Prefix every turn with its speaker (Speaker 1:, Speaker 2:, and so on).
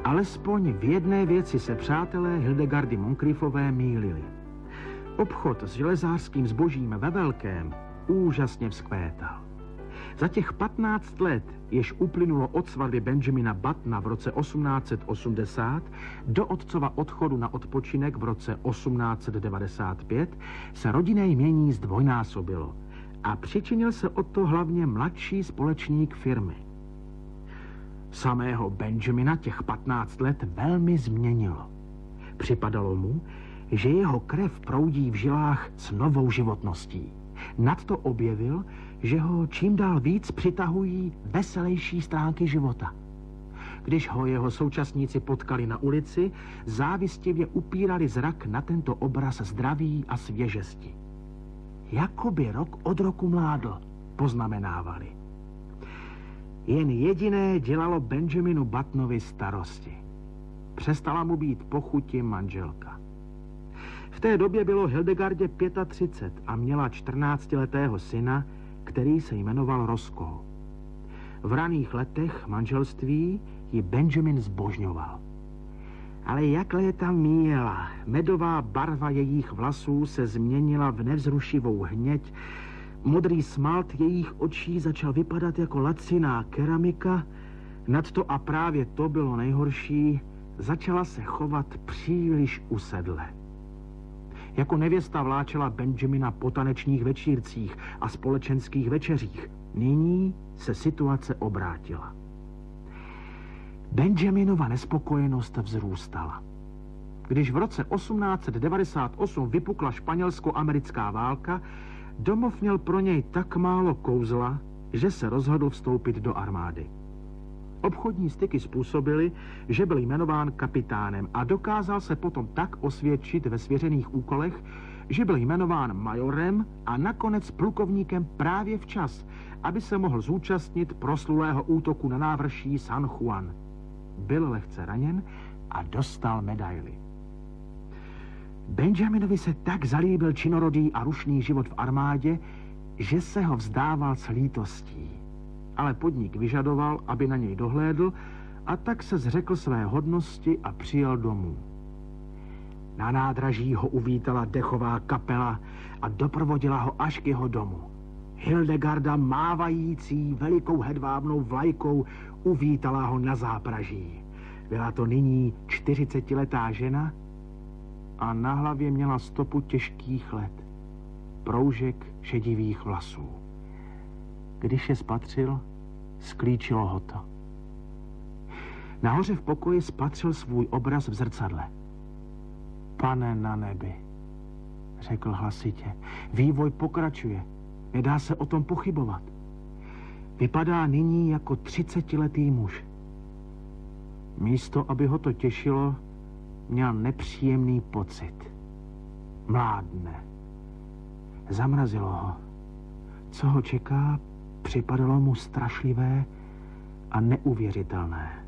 Speaker 1: Alespoň v jedné věci se přátelé Hildegardy Moncriefové mýlili. Obchod s železářským zbožím ve velkém úžasně vzkvétal. Za těch 15 let, jež uplynulo od svatby Benjamina Buttona v roce 1880 do otcova odchodu na odpočinek v roce 1895, se rodinné jmění zdvojnásobilo a přičinil se o to hlavně mladší společník firmy. Samého Benjamina těch 15 let velmi změnilo. Připadalo mu, že jeho krev proudí v žilách s novou životností. Nadto objevil, že ho čím dál víc přitahují veselější stránky života. Když ho jeho současníci potkali na ulici, závistivě upírali zrak na tento obraz zdraví a svěžesti. Jakoby rok od roku mládl, poznamenávali. Jen jediné dělalo Benjaminu Buttonovi starosti. Přestala mu být po chuti manželka. V té době bylo Hildegardě 35 a měla 14letého syna, který se jmenoval Roscoe. V raných letech manželství ji Benjamin zbožňoval. Ale jak léta míjela, medová barva jejich vlasů se změnila v nevzrušivou hněď, modrý smalt jejich očí začal vypadat jako laciná keramika, nadto a právě to bylo nejhorší, začala se chovat příliš usedle. Jako nevěsta vláčela Benjamina po tanečních večírcích a společenských večeřích. Nyní se situace obrátila. Benjaminova nespokojenost vzrůstala. Když v roce 1898 vypukla španělsko-americká válka, domov měl pro něj tak málo kouzla, že se rozhodl vstoupit do armády. Obchodní styky způsobily, že byl jmenován kapitánem a dokázal se potom tak osvědčit ve svěřených úkolech, že byl jmenován majorem a nakonec plukovníkem právě včas, aby se mohl zúčastnit proslulého útoku na návrší San Juan. Byl lehce raněn a dostal medaili. Benjaminovi se tak zalíbil činorodý a rušný život v armádě, že se ho vzdával s lítostí. Ale podnik vyžadoval, aby na něj dohlédl, a tak se zřekl své hodnosti a přijel domů. Na nádraží ho uvítala dechová kapela a doprovodila ho až k jeho domu. Hildegarda, mávající velikou hedvábnou vlajkou, uvítala ho na zápraží. Byla to nyní 40letá žena a na hlavě měla stopu těžkých let, proužek šedivých vlasů. Když je spatřil, sklíčilo ho to. Nahoře v pokoji spatřil svůj obraz v zrcadle. Pane na nebi, řekl hlasitě, vývoj pokračuje, nedá se o tom pochybovat. Vypadá nyní jako 30letý muž. Místo, aby ho to těšilo, měl nepříjemný pocit. Mládne. Zamrazilo ho. Co ho čeká, připadalo mu strašlivé a neuvěřitelné.